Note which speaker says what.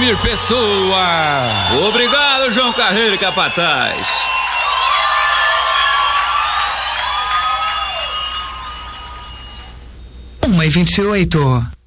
Speaker 1: Valmir Pessoa.
Speaker 2: Obrigado, João Carreiro e Capataz.
Speaker 3: 1h28.